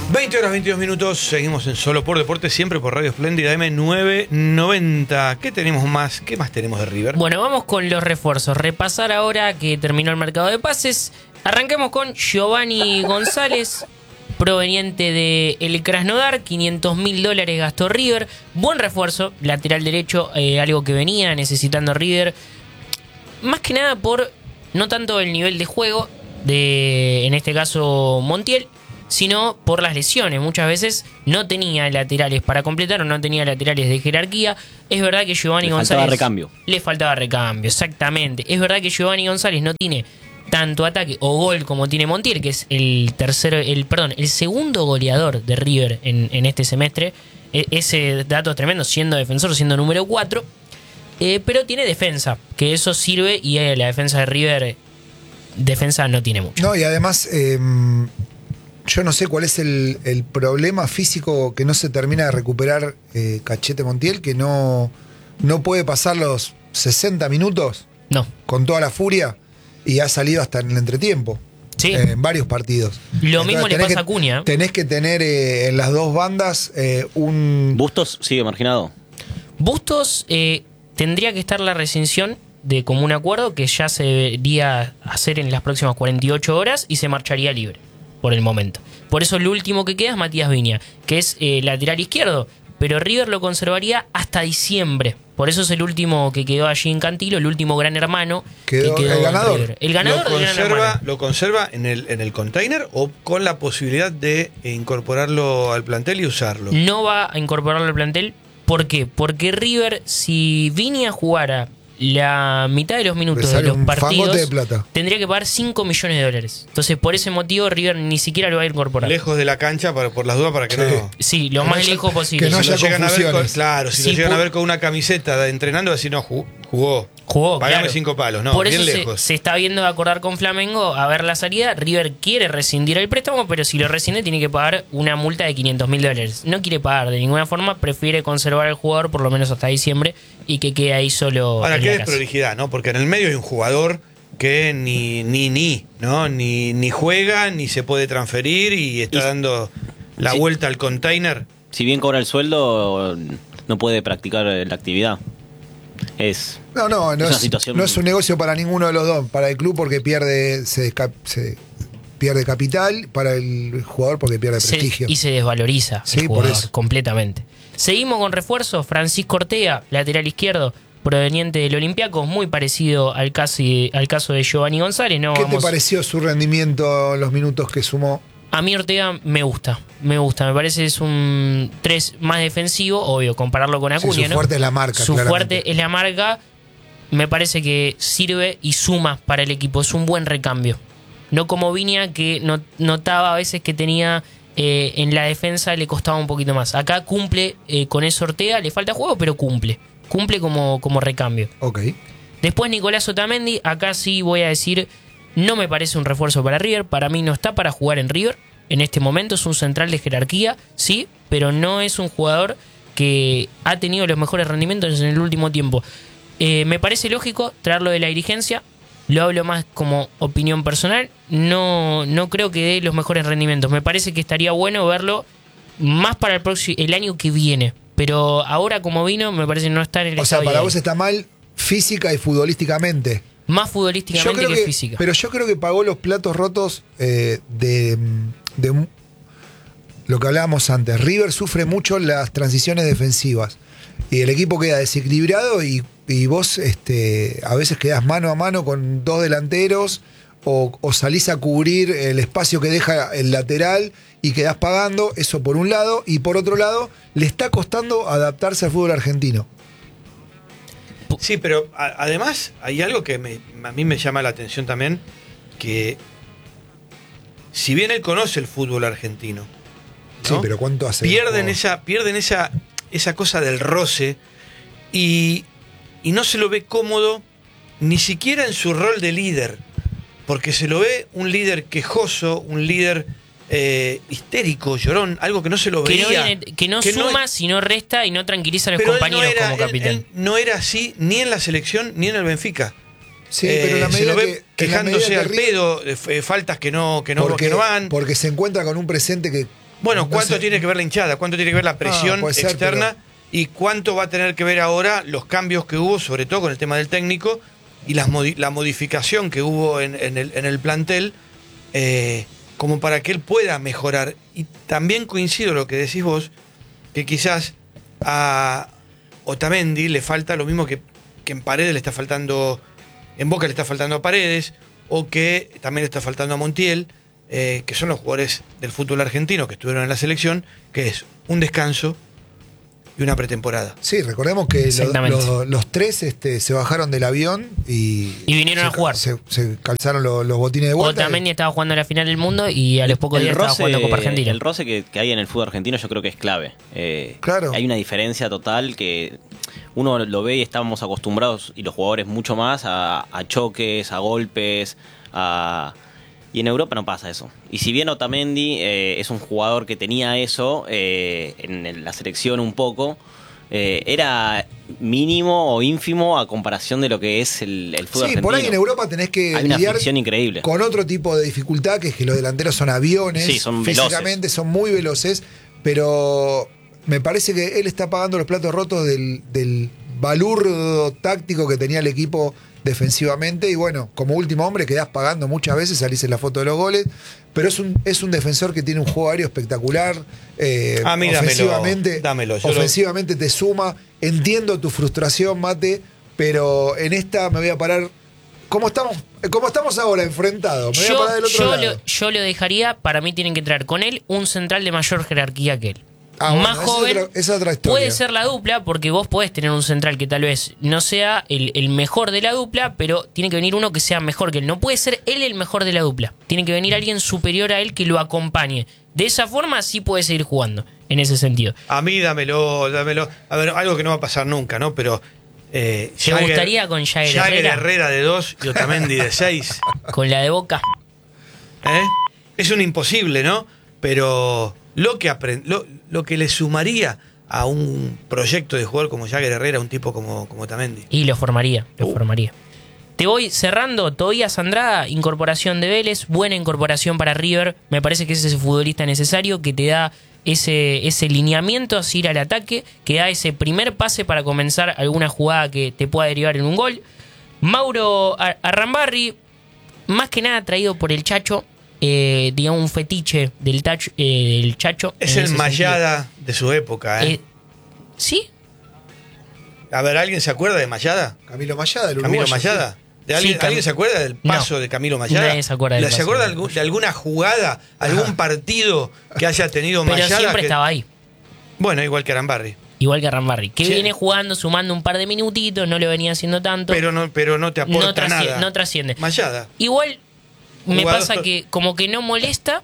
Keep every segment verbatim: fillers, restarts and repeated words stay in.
veinte horas veintidós minutos, seguimos en Solo por Deporte, siempre por Radio Espléndida M novecientos noventa. ¿Qué tenemos más? ¿Qué más tenemos de River? Bueno, vamos con los refuerzos. Repasar ahora que terminó el mercado de pases. Arranquemos con Giovanni González, proveniente de el Krasnodar. quinientos mil dólares gastó River. Buen refuerzo, lateral derecho, eh, algo que venía necesitando River. Más que nada por, no tanto el nivel de juego de, en este caso, Montiel, sino por las lesiones. Muchas veces no tenía laterales para completar o no tenía laterales de jerarquía. Es verdad que Giovanni le González... faltaba recambio. Le faltaba recambio, exactamente. Es verdad que Giovanni González no tiene tanto ataque o gol como tiene Montiel, que es el tercero, el perdón, el segundo goleador de River en, en este semestre. E- ese dato es tremendo, siendo defensor, siendo número cuatro. Eh, pero tiene defensa, que eso sirve, y eh, la defensa de River, eh, defensa no tiene mucho. No, y además... Eh, Yo no sé cuál es el, el problema físico que no se termina de recuperar eh, Cachete Montiel, que no, no puede pasar los sesenta minutos No. con toda la furia y ha salido hasta en el entretiempo. Sí. Eh, en varios partidos. Lo mismo le tenés pasa que- a Acuña. Tenés que tener eh, en las dos bandas eh, un... Bustos sigue marginado. Bustos, eh, tendría que estar la rescisión de común acuerdo, que ya se debería hacer en las próximas cuarenta y ocho horas, y se marcharía libre por el momento. Por eso el último que queda es Matías Viña, que es eh, lateral izquierdo, pero River lo conservaría hasta diciembre. Por eso es el último que quedó allí en Cantilo, el último gran hermano Quedó que quedó el en ganador. River. El ganador ¿Lo del gran conserva, hermano. ¿Lo conserva en el, en el container o con la posibilidad de incorporarlo al plantel y usarlo? No va a incorporarlo al plantel. ¿Por qué? Porque River, si Viña jugara la mitad de los minutos Le de sale los un partidos, fangote de plata. tendría que pagar cinco millones de dólares. Entonces, por ese motivo, River ni siquiera lo va a incorporar. Lejos de la cancha, para, por las dudas, para que Sí. no... Sí, lo Que más no haya- lejos posible. que no Si haya lo llegan a ver con, confusiones. claro, si Sí, lo llegan a pu- ver con una camiseta de entrenando, decir, no, jugó. Jugó, Jugó, Pagame claro. cinco palos, no, Por bien eso se, lejos. se está viendo de acordar con Flamengo a ver la salida. River quiere rescindir el préstamo, pero si lo rescinde tiene que pagar una multa de quinientos mil dólares. No quiere pagar de ninguna forma, prefiere conservar al jugador por lo menos hasta diciembre y que quede ahí solo. Ahora, en qué la casa. desprolijidad, ¿no? Porque en el medio hay un jugador que ni, ni, ni, ¿no? Ni, ni juega, ni se puede transferir y está Y- dando la sí. vuelta al container. Si bien cobra el sueldo, no puede practicar eh, la actividad. Es, No, no, no es una es, situación- no es un negocio para ninguno de los dos. Para el club porque pierde, se, desca- se pierde capital, para el jugador porque pierde Se- prestigio. y se desvaloriza Sí, el por jugador eso. completamente. Seguimos con refuerzos. Francisco Ortega, lateral izquierdo, proveniente del Olympiacos, muy parecido al caso, al caso de Giovanni González. No ¿Qué vamos- te pareció su rendimiento en los minutos que sumó? A mí Ortega me gusta, me gusta, me parece es un tres más defensivo, obvio, compararlo con Sí, Acuña, su ¿no? fuerte es la marca, Su claramente. fuerte es la marca, me parece que sirve y suma para el equipo, es un buen recambio. No como Viña, que no- notaba a veces que tenía eh, en la defensa, le costaba un poquito más. Acá cumple eh, con eso Ortega, le falta juego, pero cumple, cumple como, como recambio. Ok. Después Nicolás Otamendi, acá sí voy a decir, no me parece un refuerzo para River, para mí no está para jugar en River, en este momento es un central de jerarquía, sí, pero no es un jugador que ha tenido los mejores rendimientos en el último tiempo. Eh, me parece lógico traerlo de la dirigencia, lo hablo más como opinión personal, no, no creo que dé los mejores rendimientos, me parece que estaría bueno verlo más para el próximo, el año que viene, pero ahora como vino me parece que no está en el O sea, estado para ideal. vos está mal física y futbolísticamente. Más Yo futbolísticamente creo que, que, física. pero yo creo que pagó los platos rotos eh, de, de lo que hablábamos antes. River sufre mucho las transiciones defensivas y el equipo queda desequilibrado y, y vos este, a veces quedás mano a mano con dos delanteros o, o salís a cubrir el espacio que deja el lateral y quedás pagando, eso por un lado, y por otro lado le está costando adaptarse al fútbol argentino. Sí, pero a- además hay algo que me- a mí me llama la atención también, que si bien él conoce el fútbol argentino, Sí, ¿no? pero ¿cuánto hace? pierden Oh. esa, pierden esa, esa cosa del roce y, y no se lo ve cómodo ni siquiera en su rol de líder, porque se lo ve un líder quejoso, un líder eh, histérico, llorón, algo que no se lo que veía. no, viene- que no que no- suma, sino resta y no tranquiliza a los pero él no compañeros era- como él- capitán. él no era así ni en la selección ni en el Benfica. Sí, Eh, pero en la se medida lo ve que, en la quejándose medida al que River- pedo, eh, f- eh, faltas que no, que no, porque, que no van. porque se encuentra con un presente que Bueno, No ¿cuánto sé. tiene que ver la hinchada? ¿Cuánto tiene que ver la presión Ah, puede ser, externa? ¿Y cuánto va a tener que ver ahora los cambios que hubo, sobre todo con el tema del técnico, y las modi- la modificación que hubo en, en el, en el plantel, eh, como para que él pueda mejorar? Y también coincido lo que decís vos, que quizás a Otamendi le falta lo mismo que, que en Paredes le está faltando, en Boca le está faltando a Paredes, o que también le está faltando a Montiel, eh, que son los jugadores del fútbol argentino que estuvieron en la selección, que es un descanso y una pretemporada. Sí, recordemos que lo- Exactamente. lo- los tres este, se bajaron del avión y, Y vinieron se, a jugar. Se, se calzaron lo- los botines de vuelta. Otamendi estaba jugando la final del mundo y a los pocos días estaba jugando Copa Argentina. El roce que, que hay en el fútbol argentino yo creo que es clave. Eh, Claro. Hay una diferencia total que uno lo ve y estábamos acostumbrados, y los jugadores mucho más, a, a choques, a golpes, a... Y en Europa no pasa eso. Y si bien Otamendi eh, es un jugador que tenía eso eh, en, en la selección un poco, eh, era mínimo o ínfimo a comparación de lo que es el, el fútbol Sí, argentino. por ahí en Europa tenés que Hay una lidiar fricción increíble. con otro tipo de dificultad, que es que los delanteros son aviones, Sí, son físicamente son muy veloces, pero me parece que él está pagando los platos rotos del, del balurdo táctico que tenía el equipo defensivamente, y bueno, como último hombre quedás pagando muchas veces, salís en la foto de los goles, pero es un, es un defensor que tiene un juego aéreo espectacular, eh, A mí dámelo, ofensivamente, dámelo, yo lo- ofensivamente te suma, entiendo tu frustración, Mate, pero en esta me voy a parar, ¿cómo estamos, cómo estamos ahora enfrentados? Me voy a Yo, parar del otro yo, lado. lo, yo lo dejaría, para mí tienen que traer con él un central de mayor jerarquía que él. Ah, bueno, Más esa es joven, otra- esa es otra historia. puede ser la dupla, porque vos podés tener un central que tal vez no sea el, el mejor de la dupla, pero tiene que venir uno que sea mejor que él. No puede ser él el mejor de la dupla. Tiene que venir alguien superior a él que lo acompañe. De esa forma sí puede seguir jugando, en ese sentido. A mí dámelo, dámelo. A ver, algo que no va a pasar nunca, ¿no? Pero... Eh, ¿Te gustaría con Jagger Herrera? Herrera de dos y Otamendi de seis. Con la de Boca. ¿Eh? Es un imposible, ¿no? Pero lo que, aprend- lo, lo que le sumaría a un proyecto de jugador como Jagger Herrera, un tipo como, como Otamendi. Y lo formaría, lo Uh. formaría. Te voy cerrando. Tobías Andrada, incorporación de Vélez, buena incorporación para River. Me parece que es ese futbolista necesario que te da ese, ese lineamiento hacia ir al ataque, que da ese primer pase para comenzar alguna jugada que te pueda derivar en un gol. Mauro Ar- Arrambarri, más que nada traído por el Chacho, eh, digamos un fetiche del, tacho, eh, del Chacho. Es en el ese Mayada de su época, sentido. ¿eh? Eh, ¿Sí? A ver, ¿alguien se acuerda de Mayada? Camilo Mayada, el Camilo uruguayo, Mayada. ¿De Sí, alguien, Cam- ¿alguien se acuerda del paso No. de Camilo Mayada? Nadie se acuerda del ¿Le- ¿Se paso acuerda de- de, algún- de alguna jugada, algún partido que haya tenido Pero Mayada? siempre que- estaba ahí. Bueno, igual que Arambarri. Igual que Rambarri, que Sí. viene jugando, sumando un par de minutitos, no lo venía haciendo tanto. Pero no, pero no te aporta no, trasci- nada. no trasciende. Mayada. Igual me Jugador- pasa que como que no molesta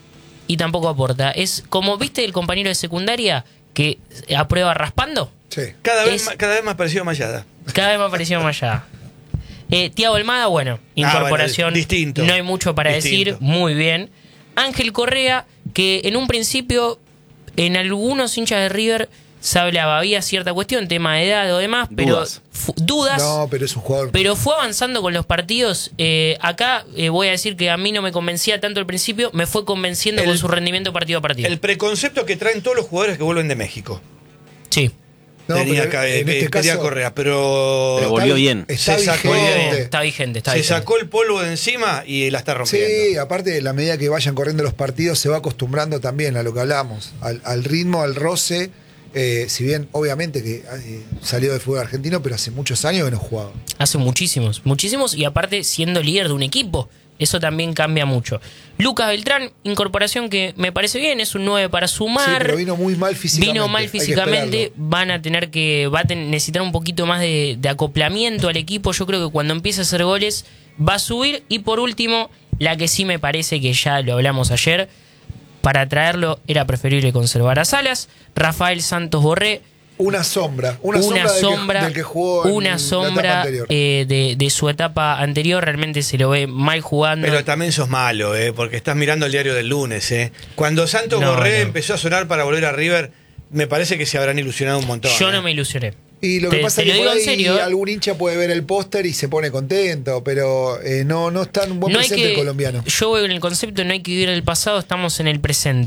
y tampoco aporta. Es como, ¿viste el compañero de secundaria que aprueba raspando? Sí. Cada vez, Es- más, cada vez más parecido a Mayada. Cada vez me ha parecido más allá. Eh, Tiago Almada, bueno, incorporación. Ah, bueno, distinto. No hay mucho para Distinto. decir, muy bien. Ángel Correa, que en un principio, en algunos hinchas de River se hablaba, había cierta cuestión, tema de edad o demás, pero Dudas. fu- dudas. No, pero es un jugador. Pero fue avanzando con los partidos. Eh, acá eh, voy a decir que a mí no me convencía tanto al principio, me fue convenciendo El- con su rendimiento partido a partido. El preconcepto que traen todos los jugadores que vuelven de México. Sí. No, tenía pero que, en que este tenía caso- Correa, pero, Pero volvió bien. Está Se sacó- vigente. Muy bien, está vigente, está se vigente. sacó el polvo de encima y la está rompiendo. Sí, aparte, a medida que vayan corriendo los partidos, se va acostumbrando también a lo que hablamos, al, al ritmo, al roce. Eh, si bien, obviamente, que eh, salió del fútbol argentino, pero hace muchos años que no jugaba. Hace muchísimos, muchísimos, y aparte siendo líder de un equipo, eso también cambia mucho. Lucas Beltrán, incorporación que me parece bien, es un nueve para Sí, sumar. pero vino muy mal físicamente. Vino mal hay que físicamente, esperarlo. van a tener que, va a ten- necesitar un poquito más de, de acoplamiento al equipo. Yo creo que cuando empiece a hacer goles va a subir. Y por último, la que sí me parece que ya lo hablamos ayer, para traerlo era preferible conservar a Salas. Rafael Santos Borré, Una sombra. Una, una sombra, del que- sombra, del que, jugó en una la sombra etapa anterior. eh, de, de su etapa anterior. Realmente se lo ve mal jugando. Pero también sos malo, ¿eh? Porque estás mirando el diario del lunes. ¿eh? Cuando Santos No, Borré no. empezó a sonar para volver a River, me parece que se habrán ilusionado un montón. Yo ¿eh? no me ilusioné. Y lo Te- que pasa te es que lo por digo ahí en serio, ¿eh? algún hincha puede ver el póster y se pone contento, pero eh, no, no está en un buen No hay presente que, el colombiano. yo voy en el concepto, no hay que vivir el pasado, estamos en el presente.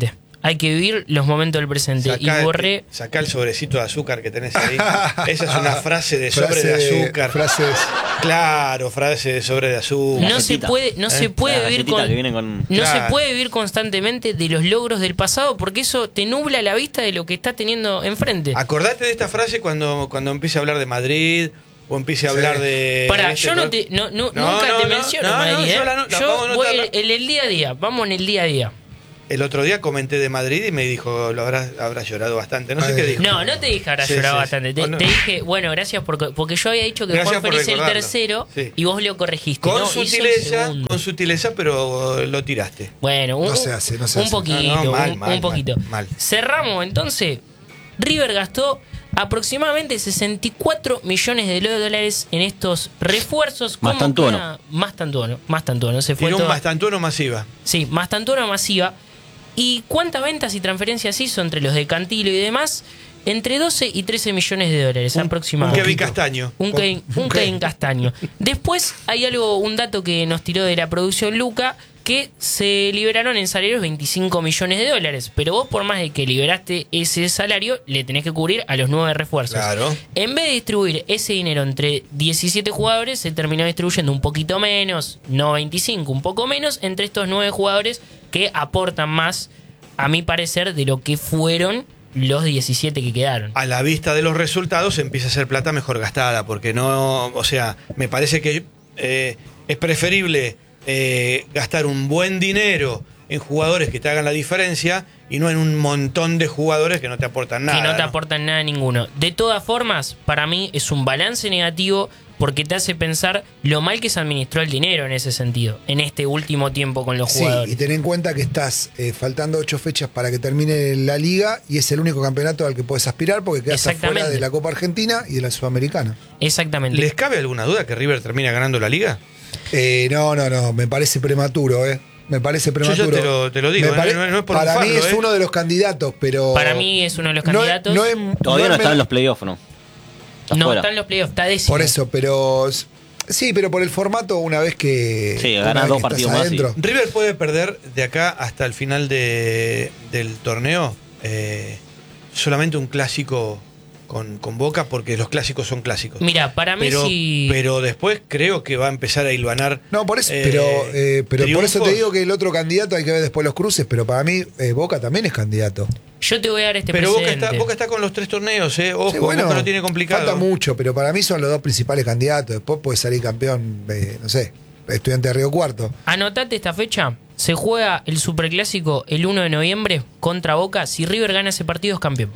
hay que vivir los momentos del presente. Sacá, y borré... sacá el sobrecito de azúcar que tenés ahí. Esa es una frase de sobre Frase de de- azúcar. frases. Claro, frase de sobre de azúcar. No se galletita. puede, no ¿Eh? se puede La vivir galletita con... que viene con- No Claro. se puede vivir constantemente de los logros del pasado porque eso te nubla la vista de lo que estás teniendo enfrente. Acordate de esta frase cuando, cuando empiece a hablar de Madrid o empiece a Sí. hablar de. Para, este, yo no ¿no? te, no, no- No, nunca no, te no, menciono no, no, Madrid, yo ¿eh? la no- la Yo vamos a voy anotarla. en el día a día, vamos en el día a día. El otro día comenté de Madrid y me dijo, lo habrás, habrás llorado bastante. No sé Ay. qué dijo. No, no te dije ahora Sí, lloraba sí, bastante. sí. Te, Oh, no. te dije, bueno, gracias por, porque yo había dicho que Gracias Juan por Félix es el recordarlo. tercero Sí. y vos lo corregiste. Con no, hizo el sutileza, segundo. con sutileza, pero lo tiraste. Bueno, un, No se hace, no se un hace. poquito, No, no, mal, un, mal, un poquito. mal, mal. Cerramos entonces. River gastó aproximadamente sesenta y cuatro millones de dólares en estos refuerzos. Más como tantuono. una- Más tantuono, más tantuono. Se fue Tiró un todo- bastantuno masiva. Sí, más tantuono masiva. ¿Y cuántas ventas y transferencias hizo entre los de Cantilo y demás? Entre doce y trece millones de dólares Un aproximadamente. Kevin Castaño. Un Kevin, un Kevin Castaño. Después hay algo, un dato que nos tiró de la producción Luca, que se liberaron en salarios veinticinco millones de dólares. Pero vos, por más de que liberaste ese salario, le tenés que cubrir a los nueve refuerzos. Claro. En vez de distribuir ese dinero entre diecisiete jugadores, se terminó distribuyendo un poquito menos, no veinticinco, un poco menos, entre estos nueve jugadores que aportan más, a mi parecer, de lo que fueron los diecisiete que quedaron. A la vista de los resultados empieza a ser plata mejor gastada, porque no, o sea, me parece que eh, es preferible eh, gastar un buen dinero en jugadores que te hagan la diferencia y no en un montón de jugadores que no te aportan nada. que no te ¿no? aportan nada ninguno. De todas formas, para mí es un balance negativo porque te hace pensar lo mal que se administró el dinero en ese sentido, en este último tiempo con los Sí, jugadores. y ten en cuenta que estás eh, faltando ocho fechas para que termine la liga y es el único campeonato al que puedes aspirar porque quedas Exactamente. afuera de la Copa Argentina y de la Sudamericana. Exactamente. ¿Les cabe alguna duda que River termina ganando la liga? Eh, no, no, no, me parece prematuro, ¿eh? Me parece prematuro. te lo- te lo digo, Me ¿eh? pare- No- no es por Para mí bufarlo, es ¿eh? uno de los candidatos, pero. Para mí es uno de los No es- candidatos. no es- Todavía no es está en men- los playoffs, ¿no? Está no fuera. está en los playoffs, está décimo. Por eso, pero. Sí, pero por el formato, una vez que. Sí, una ganás vez dos que partidos estás más y- adentro. River puede perder de acá hasta el final de- del torneo eh, solamente un clásico con, con Boca, porque los clásicos son clásicos. Mira, para mí pero, sí. pero después creo que va a empezar a hilvanar. No, por eso, eh, pero, eh, pero por eso te triunfos. digo que el otro candidato hay que ver después los cruces, pero para mí eh, Boca también es candidato. Yo te voy a dar este Pero Boca precedente. está, Boca está con los tres torneos, ¿eh? Ojo, Sí, bueno, Boca lo tiene complicado. falta mucho, pero para mí son los dos principales candidatos. Después puede salir campeón, eh, no sé, Estudiante de Río Cuarto. Anotate esta fecha. Se juega el Superclásico el uno de noviembre contra Boca. Si River gana ese partido es campeón.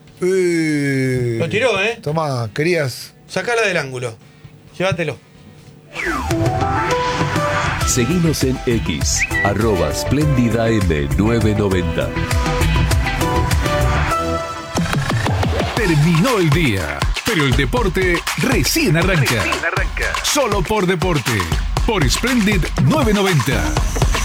Eh, Lo tiró, ¿eh? Tomá, querías. Sacala del ángulo. Llévatelo. Seguimos en X, arroba Splendida M novecientos noventa. Terminó el día, pero el deporte recién arranca. Solo por deporte, por Splendid novecientos noventa.